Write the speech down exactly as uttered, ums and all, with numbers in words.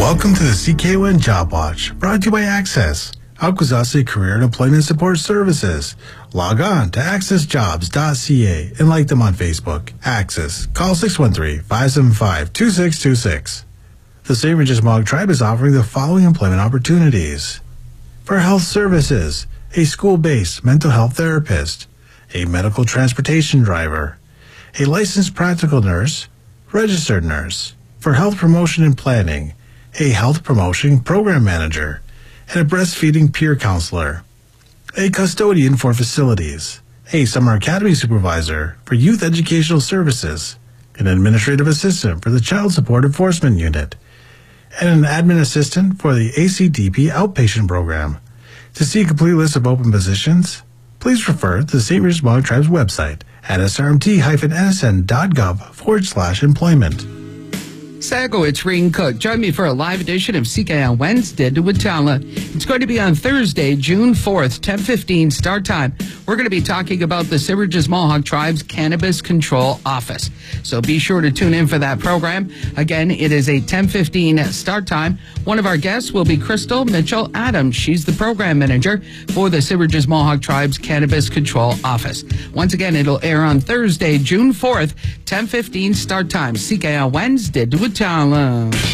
Welcome to the C K O N Job Watch, brought to you by Access, Akwesasne Career and Employment Support Services. Log on to access jobs dot c a and like them on Facebook. Access. Call six one three, five seven five, two six two six. The Saint Regis Mohawk Tribe is offering the following employment opportunities. For health services, a school-based mental health therapist, a medical transportation driver, a licensed practical nurse, registered nurse. For health promotion and planning, a health promotion program manager, and a breastfeeding peer counselor, a custodian for facilities, a summer academy supervisor for youth educational services, an administrative assistant for the Child Support Enforcement Unit, and an admin assistant for the A C D P outpatient program. To see a complete list of open positions, please refer to the Saint Regis Mohawk Tribe's website at s r m t dash n s n dot gov forward slash employment. Sago, it's Rain Cook. Join me for a live edition of C K on Wednesday to Watala. It's going to be on Thursday, June fourth, ten fifteen start time. We're going to be talking about the Saint Regis Mohawk Tribe's Cannabis Control Office. So be sure to tune in for that program. Again, it is a ten fifteen start time. One of our guests will be Crystal Mitchell Adams. She's the program manager for the Saint Regis Mohawk Tribe's Cannabis Control Office. Once again, it'll air on Thursday, June fourth, ten fifteen start time. C K on Wednesday to Watala.